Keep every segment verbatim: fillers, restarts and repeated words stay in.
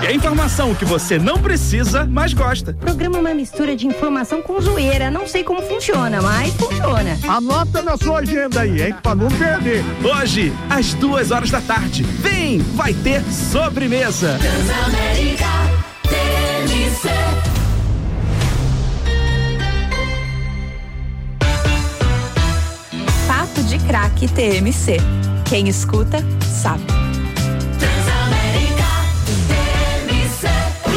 é informação que você não precisa, mas gosta. Programa é uma mistura de informação com zoeira. Não sei como funciona, mas funciona. Anota na sua agenda aí, hein? Pra não perder. Hoje, às duas horas da tarde. Vem, vai ter sobremesa. Transamérica T M C. Papo de Craque T M C. Quem escuta, sabe. Transamérica T M C.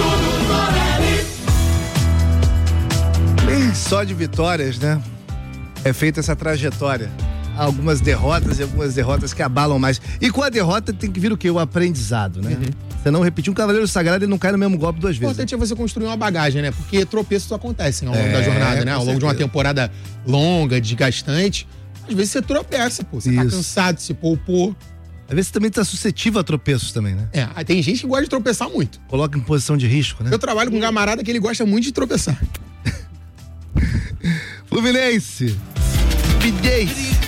Nem só de vitórias, né? É feita essa trajetória. Há algumas derrotas e algumas derrotas que abalam mais. E com a derrota tem que vir o quê? O aprendizado, né? Uhum. Você não repetir um cavaleiro sagrado e não cai no mesmo golpe duas vezes. O importante é você construir uma bagagem, né? Porque tropeços acontecem ao longo é, da jornada, né? Ao longo de uma temporada longa, desgastante. Às vezes você tropeça, pô. Você Isso. tá cansado, se poupou. Às vezes você também tá suscetível a tropeços também, né? É, tem gente que gosta de tropeçar muito. Coloca em posição de risco, né? Eu trabalho com um camarada que ele gosta muito de tropeçar. Fluminense. Fluminense.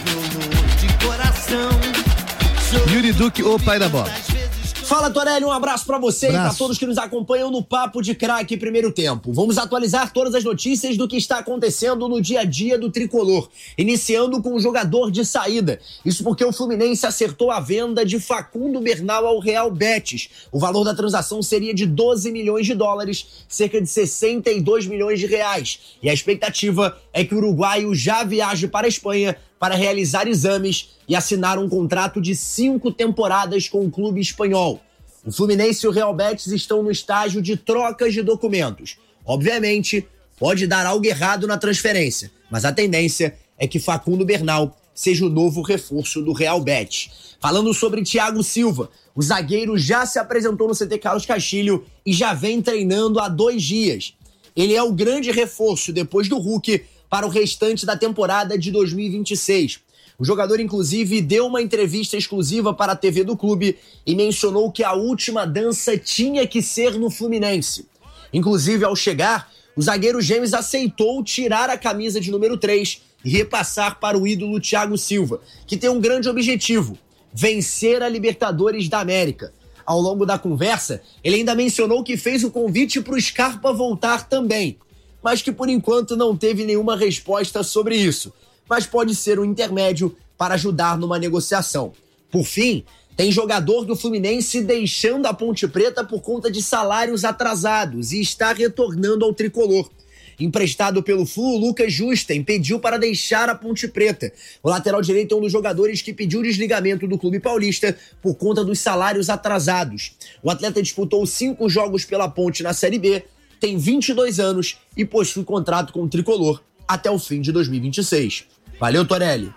Yuri Duque, o pai da bola. Fala, Torelli, um abraço pra você Abraço. e pra todos que nos acompanham no Papo de Craque Primeiro Tempo. Vamos atualizar todas as notícias do que está acontecendo no dia a dia do Tricolor, iniciando com o jogador de saída. Isso porque o Fluminense acertou a venda de Facundo Bernal ao Real Betis. O valor da transação seria de doze milhões de dólares, cerca de sessenta e dois milhões de reais. E a expectativa é que o uruguaio já viaje para a Espanha para realizar exames e assinar um contrato de cinco temporadas com o clube espanhol. O Fluminense e o Real Betis estão no estágio de trocas de documentos. Obviamente, pode dar algo errado na transferência, mas a tendência é que Facundo Bernal seja o novo reforço do Real Betis. Falando sobre Thiago Silva, o zagueiro já se apresentou no C T Carlos Castilho e já vem treinando há dois dias. Ele é o grande reforço depois do Hulk para o restante da temporada de dois mil e vinte e seis. O jogador, inclusive, deu uma entrevista exclusiva para a T V do clube e mencionou que a última dança tinha que ser no Fluminense. Inclusive, ao chegar, o zagueiro James aceitou tirar a camisa de número três e repassar para o ídolo Thiago Silva, que tem um grande objetivo: vencer a Libertadores da América. Ao longo da conversa, ele ainda mencionou que fez o convite para o Scarpa voltar também, mas que por enquanto não teve nenhuma resposta sobre isso, mas pode ser um intermédio para ajudar numa negociação. Por fim, tem jogador do Fluminense deixando a Ponte Preta por conta de salários atrasados e está retornando ao tricolor. Emprestado pelo Flu, Lucas Justen pediu para deixar a Ponte Preta. O lateral direito é um dos jogadores que pediu o desligamento do clube paulista por conta dos salários atrasados. O atleta disputou cinco jogos pela Ponte na Série B, tem vinte e dois anos e possui contrato com o tricolor até o fim de dois mil e vinte e seis. Valeu, Torelli.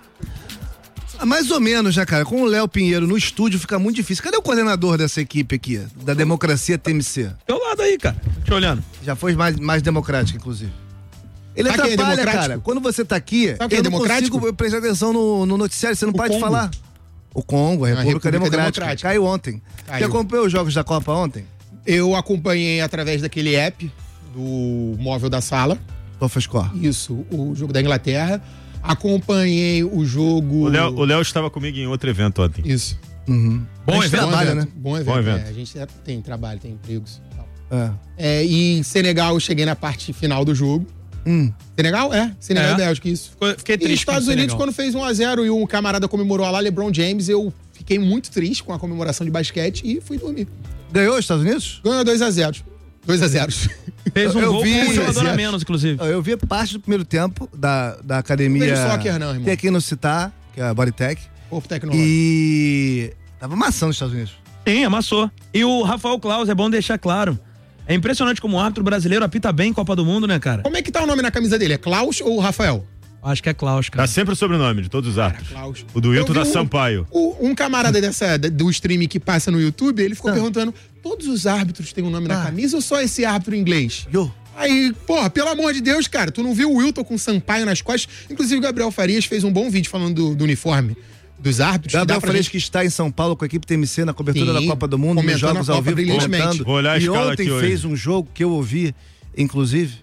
Mais ou menos, né, cara? Com o Léo Pinheiro no estúdio fica muito difícil. Cadê o coordenador dessa equipe aqui, da Democracia T M C? Teu lado aí, cara. Te olhando. Já foi mais, mais democrático, inclusive. Ele Sabe atrapalha, é cara. Quando você tá aqui, Sabe eu é não democrático? consigo prestar atenção no, no noticiário, você não O pode Congo. falar. O Congo, a República, A República Democrática. Democrática. Caiu ontem. Caiu. Você acompanhou os jogos da Copa ontem? Eu acompanhei através daquele app do móvel da sala. SofaScore. Isso, o jogo da Inglaterra. Acompanhei o jogo... O Léo, o Léo estava comigo em outro evento ontem. Isso. Uhum. Bom evento, trabalha, né? Bom evento. Bom evento. É, a gente tem trabalho, tem empregos. e tal. É. É, e em Senegal eu cheguei na parte final do jogo. Hum. Senegal? É, Senegal É. e Bélgica, isso. Fiquei E triste Estados com o Unidos, Senegal. quando fez um a zero e um camarada comemorou lá, LeBron James, eu fiquei muito triste com a comemoração de basquete e fui dormir. Ganhou os Estados Unidos? Ganhou dois a zero. dois a zero. Fez um Eu gol vi- com um jogador a menos, inclusive. Eu vi parte do primeiro tempo da, da academia. Não vejo soccer não, irmão. Tem aqui no Citar, que é a Bodytech. Corpo tecnológico. E tava amassando os Estados Unidos. Sim, amassou. E o Rafael Claus, é bom deixar claro. É impressionante como o árbitro brasileiro apita bem em Copa do Mundo, né, cara? Como é que tá o nome na camisa dele? É Klaus ou Rafael? Acho que é Klaus, cara. Dá sempre o sobrenome de todos os árbitros. Klaus. O do Wilton Eu vi da um- Sampaio. O- um camarada dessa, da- do stream que passa no YouTube, ele ficou Ah. perguntando: todos os árbitros têm um nome na Ah. camisa ou só esse árbitro inglês? Yo. Aí, porra, pelo amor de Deus, cara, tu não viu o Wilton com Sampaio nas costas? Inclusive o Gabriel Farias fez um bom vídeo falando do, do uniforme dos árbitros. que Gabriel dá pra Farias gente- que está em São Paulo com a equipe T M C na cobertura Sim, da Copa do Mundo, nos comentando jogos a ao Copa vivo, brilhantemente. comentando. Vou olhar a E escala ontem aqui hoje. fez um jogo que eu ouvi, inclusive.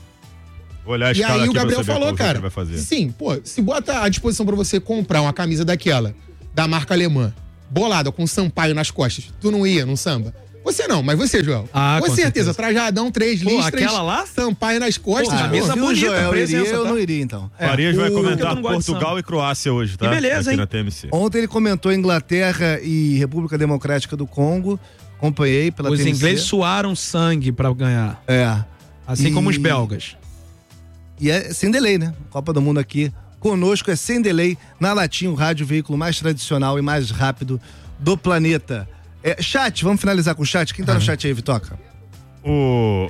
Vou olhar a E escala aí aqui o pra Gabriel saber falou, qual que cara, ele vai fazer. sim, pô, se bota à disposição pra você comprar uma camisa daquela, da marca alemã, bolada, com Sampaio nas costas, tu não ia num samba? Você não, mas você, Joel. Ah, com, com certeza. certeza. Trajadão, três Pô, listras. aquela lá? Sampaio nas costas. Pô, camisa Se o bonita, Joel presença, iria, eu tá? não iria, então. O Farias vai o- comentar eu não gosto de Portugal samba. e Croácia hoje, tá? Que beleza, Aqui hein? na T M C. Ontem ele comentou Inglaterra e República Democrática do Congo. Acompanhei pela Os T M C. ingleses suaram sangue pra ganhar. É. Assim E- como os belgas. E é sem delay, né? Copa do Mundo aqui. Conosco é sem delay, na Latim, o rádio, o veículo mais tradicional e mais rápido do planeta. É, chat, vamos finalizar com o chat. Quem tá no chat aí, Vitoca? O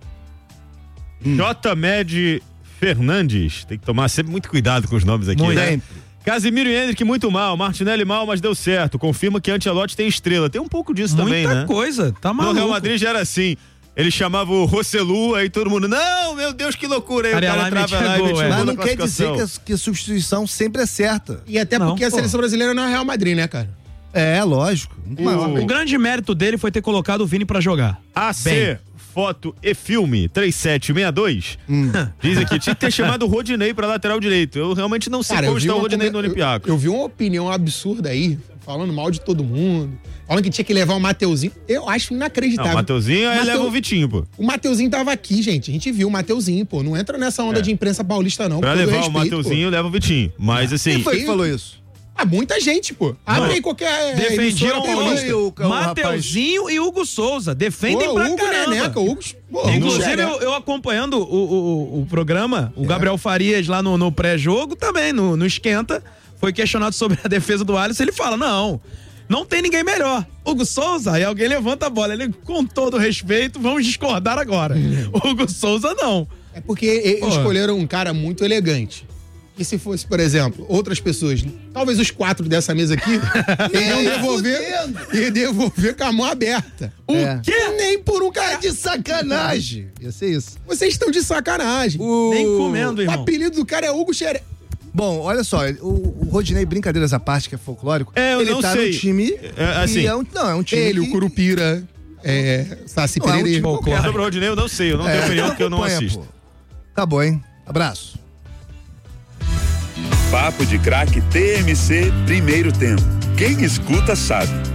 J. Med Fernandes. Tem que tomar sempre muito cuidado com os nomes aqui, Muito. né? Sempre. Casimiro e Hendrick muito mal, Martinelli mal, mas deu certo. Confirma que Ancelotti tem estrela. Tem um pouco disso também, Muita né? coisa, tá No maluco. Real Madrid já era assim. Ele chamava o Rosselu, aí todo mundo, não, meu Deus, que loucura. Aí Cara, o cara lá entrava metia lá e gol, metia é. gol Mas na não quer dizer classificação. que a, que a substituição sempre é certa. E até Não, porque a pô. seleção brasileira não é Real Madrid, né, cara? É, lógico. Muito maior. O grande mérito dele foi ter colocado o Vini pra jogar. A C, foto e filme, três sete seis dois. Hum. Diz aqui, tinha que ter chamado o Rodinei pra lateral direito. Eu realmente não sei Cara, como eu vi está o uma Rodinei come- no Olympiacos. Eu, eu vi uma opinião absurda aí, falando mal de todo mundo. Falando que tinha que levar o Mateuzinho. Eu acho Não, inacreditável. o Mateuzinho aí Mateu- leva o Vitinho, pô. O Mateuzinho tava aqui, gente. A gente viu o Mateuzinho, pô. Não entra nessa onda É. de imprensa paulista, não. Pra com todo levar o respeito, Mateuzinho, leva o Vitinho. Mas assim, Quem foi que falou isso? pô. Ah, muita gente, pô. Abre aí qualquer. Defendiam emissora paulista. o, o Mateuzinho e Hugo Souza. Defendem Pô, pra Hugo caramba. Neneca, Hugo. Pô, Inclusive, Hugo eu, eu acompanhando o, o, o programa, o Gabriel Farias lá no, no pré-jogo também, no, no Esquenta, foi questionado sobre a defesa do Alisson. Ele fala: não, não tem ninguém melhor. Hugo Souza, aí alguém levanta a bola. Ele, com todo respeito, vamos discordar agora. Hugo Souza, não. É porque e- Pô. escolheram um cara muito elegante. E se fosse, por exemplo, outras pessoas, talvez os quatro dessa mesa aqui, iriam devolver, ia devolver com a mão aberta. O É. quê? Nem por um cara. De sacanagem. Ia ser isso. Vocês estão de sacanagem. O- Nem comendo, O irmão. apelido do cara é Hugo Xere. Bom, olha só, o, o Rodinei, brincadeiras à parte, que é folclórico, É, eu ele não tá sei. no time. É, assim, que é um, não, é um time. Ele, que- o Curupira, é, Saci Não, é um Pereira. time qualquer. sobre o Rodinei eu não sei, eu não É, tenho opinião porque eu não acompanha, assisto. pô. Acabou, hein? Abraço. Papo de Craque T M C, primeiro tempo. Quem escuta sabe.